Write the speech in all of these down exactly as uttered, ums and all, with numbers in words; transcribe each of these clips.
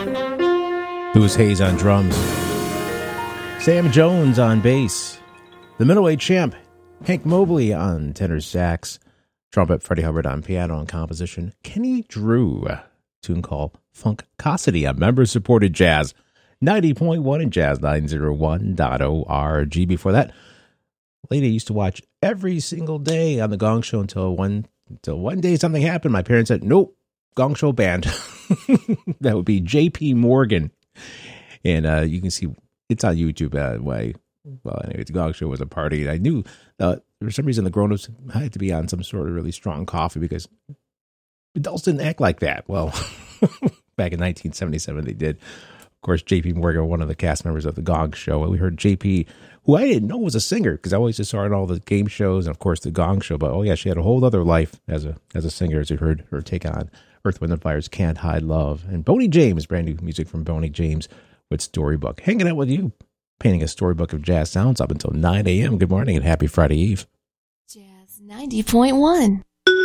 Louis Hayes on drums. Sam Jones on bass. The middleweight champ, Hank Mobley on tenor sax. Trumpet, Freddie Hubbard on piano and composition. Kenny Drew, a tune called Funkosity on member-supported jazz. ninety point one and jazz nine oh one dot org. Before that, lady I used to watch every single day on the Gong Show until one until one day something happened. My parents said, nope, Gong Show banned. That would be J P Morgan. And uh, you can see it's on YouTube. Uh, why? Well, anyway, the Gong Show was a party. And I knew uh, for some reason the grown-ups had to be on some sort of really strong coffee because adults didn't act like that. Well, back in nineteen seventy-seven, they did. Of course, J P Morgan, one of the cast members of the Gong Show. We heard J P, who I didn't know was a singer because I always just saw her in all the game shows and, of course, the Gong Show. But, oh, yeah, she had a whole other life as a as a singer, as you heard her take on Earth, Wind and Fire's Can't Hide Love. And Boney James, brand new music from Boney James with Storybook. Hanging out with you, painting a storybook of jazz sounds up until nine a.m. Good morning and happy Friday Eve. Jazz ninety point one.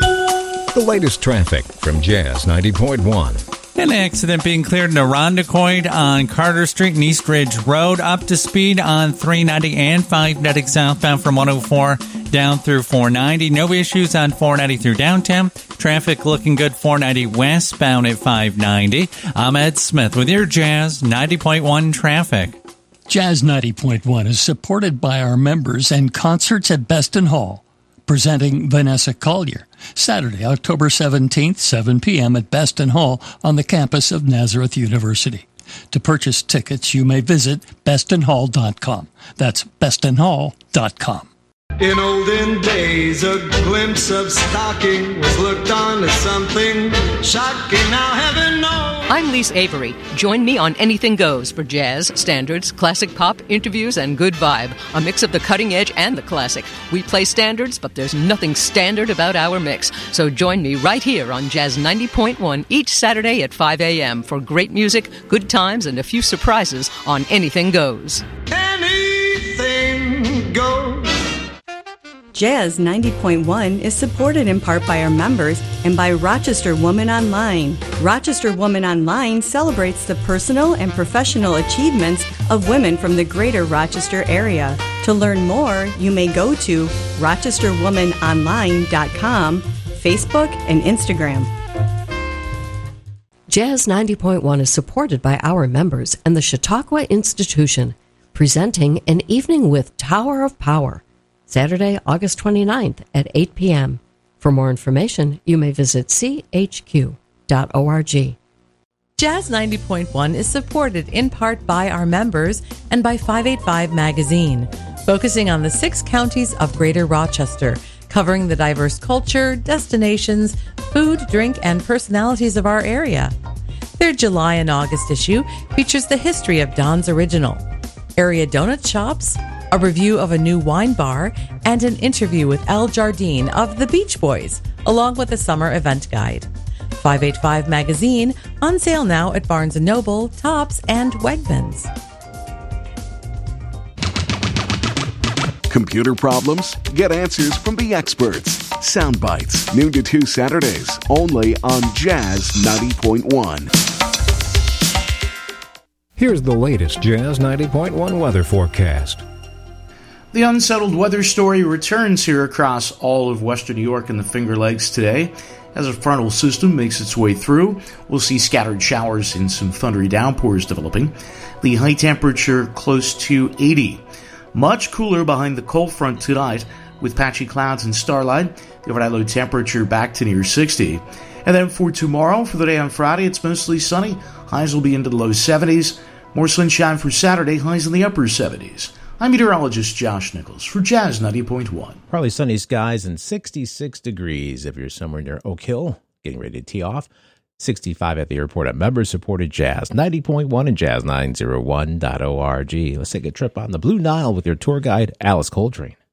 The latest traffic from Jazz ninety point one. An accident being cleared in Irondequoit on Carter Street and East Ridge Road. Up to speed on three ninety and five ninety southbound from one oh four down through four ninety. No issues on four ninety through downtown. Traffic looking good four ninety westbound at five ninety. I'm Ed Smith with your Jazz ninety point one traffic. Jazz ninety point one is supported by our members and concerts at Beston Hall. Presenting Vanessa Collier, Saturday, October seventeenth, seven p.m. at Beston Hall on the campus of Nazareth University. To purchase tickets, you may visit beston hall dot com. That's beston hall dot com. In olden days, a glimpse of stocking was looked on as something shocking. Now heaven knows. I'm Lise Avery. Join me on Anything Goes for jazz, standards, classic pop, interviews, and good vibe. A mix of the cutting edge and the classic. We play standards, but there's nothing standard about our mix. So join me right here on Jazz ninety point one each Saturday at five a.m. for great music, good times, and a few surprises on Anything Goes. Anything goes. Jazz ninety point one is supported in part by our members and by Rochester Woman Online. Rochester Woman Online celebrates the personal and professional achievements of women from the greater Rochester area. To learn more, you may go to rochester woman online dot com, Facebook, and Instagram. Jazz ninety point one is supported by our members and the Chautauqua Institution, presenting An Evening with Tower of Power. Saturday, August twenty-ninth at eight p.m. For more information, you may visit c h q dot org. Jazz ninety point one is supported in part by our members and by five eighty-five Magazine, focusing on the six counties of Greater Rochester, covering the diverse culture, destinations, food, drink, and personalities of our area. Their July and August issue features the history of Don's Original, area donut shops, a review of a new wine bar, and an interview with Al Jardine of the Beach Boys, along with a summer event guide. five eighty-five Magazine, on sale now at Barnes and Noble, Tops, and Wegmans. Computer problems? Get answers from the experts. Sound Bites, noon to two Saturdays, only on Jazz ninety point one. Here's the latest Jazz ninety point one weather forecast. The unsettled weather story returns here across all of western New York and the Finger Lakes today. As a frontal system makes its way through, we'll see scattered showers and some thundery downpours developing. The high temperature close to eighty. Much cooler behind the cold front tonight with patchy clouds and starlight. The overnight low temperature back to near sixty. And then for tomorrow, for the day on Friday, it's mostly sunny. Highs will be into the low seventies. More sunshine for Saturday, highs in the upper seventies. I'm meteorologist Josh Nichols for Jazz ninety point one. Probably sunny skies and sixty-six degrees if you're somewhere near Oak Hill, getting ready to tee off. sixty-five at the airport at member-supported Jazz ninety point one and jazz nine oh one dot org. Let's take a trip on the Blue Nile with your tour guide, Alice Coltrane.